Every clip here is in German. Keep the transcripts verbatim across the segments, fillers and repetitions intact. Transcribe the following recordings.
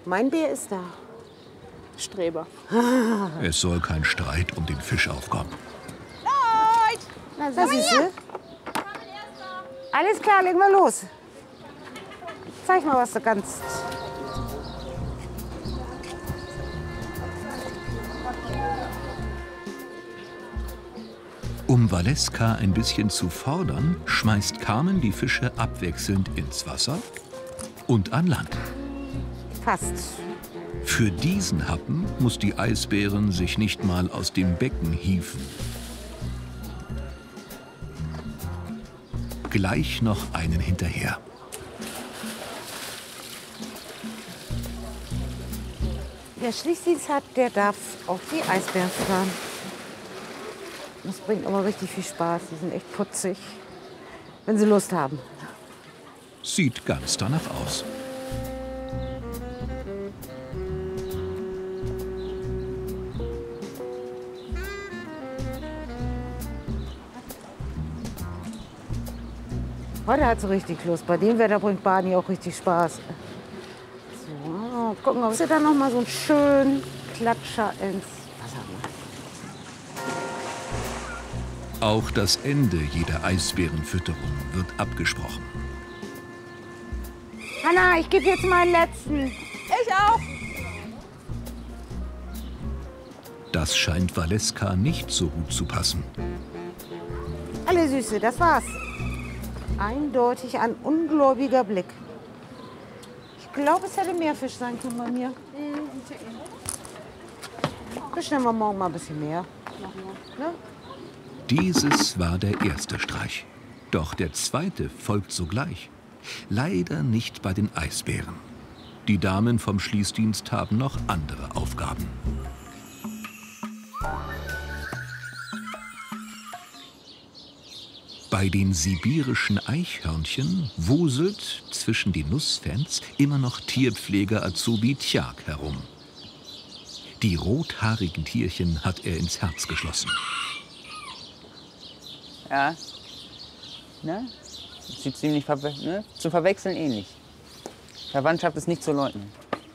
Mein Bär ist da. Streber. Es soll kein Streit um den Fisch aufkommen. Leute! Na, das ist sie. Alles klar, legen wir los. Zeig mal, was du kannst. Um Valeska ein bisschen zu fordern, schmeißt Carmen die Fische abwechselnd ins Wasser und an Land. Fast. Für diesen Happen muss die Eisbärin sich nicht mal aus dem Becken hieven. Gleich noch einen hinterher. Wer Schließdienst hat, der darf auch die Eisbären fahren. Das bringt aber richtig viel Spaß. Die sind echt putzig, wenn sie Lust haben. Sieht ganz danach aus. Heute hat sie richtig Lust. Bei dem Wetter bringt Barney auch richtig Spaß. So, gucken, ob sie dann noch mal so einen schönen Klatscher ins Wasser macht. Auch das Ende jeder Eisbärenfütterung wird abgesprochen. Hanna, ich gebe jetzt meinen letzten. Ich auch. Das scheint Valeska nicht so gut zu passen. Alle Süße, das war's. Eindeutig ein ungläubiger Blick. Ich glaube, es hätte mehr Fisch sein können bei mir. Bestellen wir morgen mal ein bisschen mehr. Ne? Dieses war der erste Streich. Doch der zweite folgt sogleich. Leider nicht bei den Eisbären. Die Damen vom Schließdienst haben noch andere Aufgaben. Bei den sibirischen Eichhörnchen wuselt zwischen den Nussfans immer noch Tierpfleger Azubi Tjag herum. Die rothaarigen Tierchen hat er ins Herz geschlossen. Ja, ne? Sieht ziemlich verwe ne? zu verwechseln ähnlich. Verwandtschaft ist nicht zu leugnen.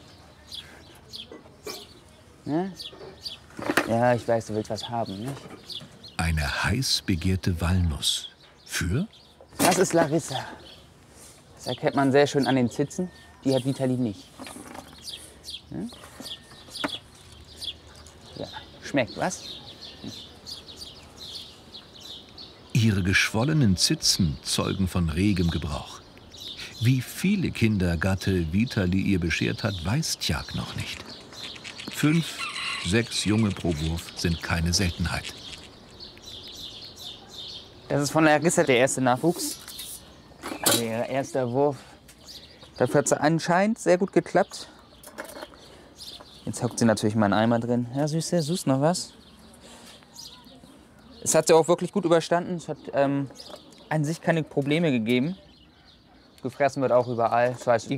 Ne? Ja, ich weiß, du willst was haben, nicht? Eine heiß begehrte Walnuss. Für? Das ist Larissa. Das erkennt man sehr schön an den Zitzen. Die hat Vitali nicht. Ne? Ja, schmeckt, was? Ihre geschwollenen Zitzen zeugen von regem Gebrauch. Wie viele Kinder Gatte Vitali ihr beschert hat, weiß Tjag noch nicht. Fünf, sechs Junge pro Wurf sind keine Seltenheit. Das ist von Larissa der erste Nachwuchs. Also ihr erster Wurf. Dafür hat sie anscheinend sehr gut geklappt. Jetzt hockt sie natürlich mal einen Eimer drin. Ja, Süße, suchst noch was? Es hat sie auch wirklich gut überstanden. Es hat ähm, an sich keine Probleme gegeben. Gefressen wird auch überall. Zwar ist